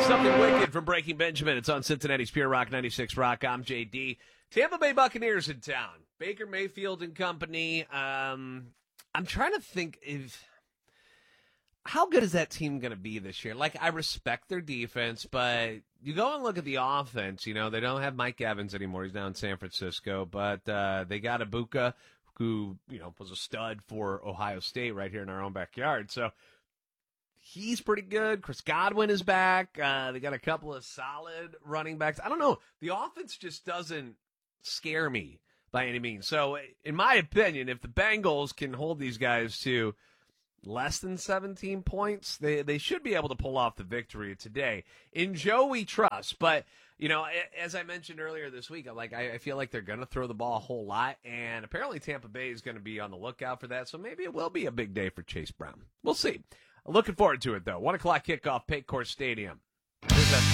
Something Wicked from Breaking Benjamin. It's on Cincinnati's Pure Rock 96 Rock. I'm JD. Tampa Bay Buccaneers in town. Baker Mayfield and company. I'm trying to think how good is that team going to be this year? Like, I respect their defense, but you go and look at the offense. You know, they don't have Mike Evans anymore. He's down in San Francisco, but they got Ibuka, who, you know, was a stud for Ohio State right here in our own backyard. So he's pretty good. Chris Godwin is back. They got a couple of solid running backs. I don't know. The offense just doesn't scare me by any means. So, in my opinion, if the Bengals can hold these guys to less than 17 points, they should be able to pull off the victory today. In Joe, we trust. But, you know, as I mentioned earlier this week, I feel like they're going to throw the ball a whole lot. And apparently Tampa Bay is going to be on the lookout for that. So maybe it will be a big day for Chase Brown. We'll see. Looking forward to it, though. 1 o'clock kickoff, Paycor Stadium.